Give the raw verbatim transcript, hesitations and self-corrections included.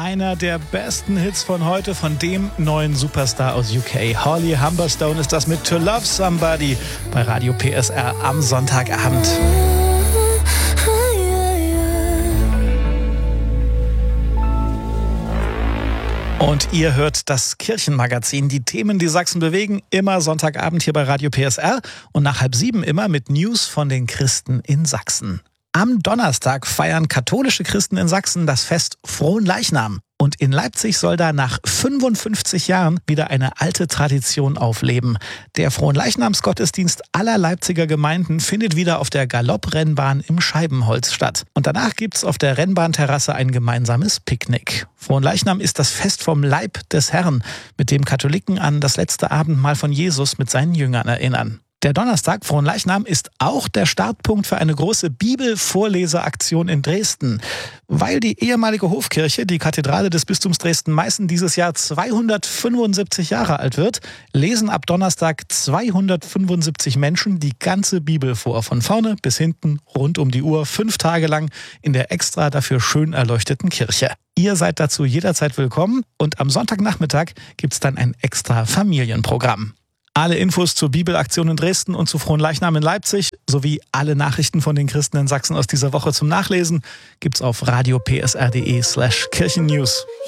Einer der besten Hits von heute von dem neuen Superstar aus U K. Holly Humberstone ist das mit To Love Somebody bei Radio P S R am Sonntagabend. Und ihr hört das Kirchenmagazin, die Themen, die Sachsen bewegen, immer Sonntagabend hier bei Radio P S R und nach halb sieben immer mit News von den Christen in Sachsen. Am Donnerstag feiern katholische Christen in Sachsen das Fest Fronleichnam. Und in Leipzig soll da nach fünfundfünfzig Jahren wieder eine alte Tradition aufleben. Der Fronleichnamsgottesdienst aller Leipziger Gemeinden findet wieder auf der Galopprennbahn im Scheibenholz statt. Und danach gibt's auf der Rennbahnterrasse ein gemeinsames Picknick. Fronleichnam ist das Fest vom Leib des Herrn, mit dem Katholiken an das letzte Abendmahl von Jesus mit seinen Jüngern erinnern. Der Donnerstag, Fronleichnam, ist auch der Startpunkt für eine große Bibelvorleseaktion in Dresden. Weil die ehemalige Hofkirche, die Kathedrale des Bistums Dresden-Meißen, dieses Jahr zweihundertfünfundsiebzig Jahre alt wird, lesen ab Donnerstag zweihundertfünfundsiebzig Menschen die ganze Bibel vor. Von vorne bis hinten, rund um die Uhr, fünf Tage lang in der extra dafür schön erleuchteten Kirche. Ihr seid dazu jederzeit willkommen und am Sonntagnachmittag gibt's dann ein extra Familienprogramm. Alle Infos zur Bibelaktion in Dresden und zu Fronleichnam in Leipzig sowie alle Nachrichten von den Christen in Sachsen aus dieser Woche zum Nachlesen gibt's auf radiopsr.de slash Kirchennews.